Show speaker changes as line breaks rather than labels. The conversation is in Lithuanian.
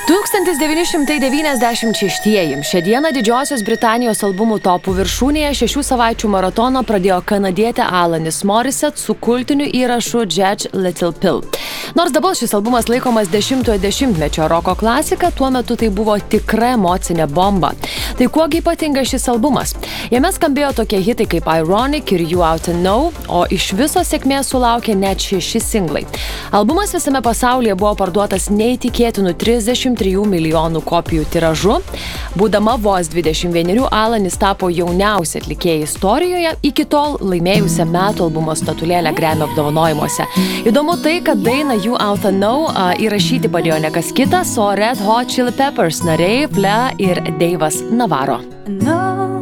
1996-ieji. Šią dieną Didžiosios Britanijos albumų topų viršūnėje 6 savaičių maratoną pradėjo kanadietė Alanis Morissette su kultiniu įrašu Judge Little Pill. Nors dabar šis albumas laikomas 10-ojo dešimtmečio roko klasika, tuo metu tai buvo tikra emocinė bomba. Tai kuogi ypatinga šis albumas? Jame skambėjo tokie hitai kaip Ironic ir You Out and Know, o iš viso sėkmės sulaukė net 6 singlai. Albumas visame pasaulyje buvo parduotas neįtikėtinų 33 milijonų kopijų tiražu. Būdama vos 21, Alanis tapo jauniausia atlikėja istorijoje, iki tol laimėjusia metų albumo statulėlę Grammy apdovanojimuose. Įdomu tai, kad dainą You Out and Know įrašyti padėjo ne kas kitas, o Red Hot Chili Peppers nariai Flea ir Dave'as Navarro.
No.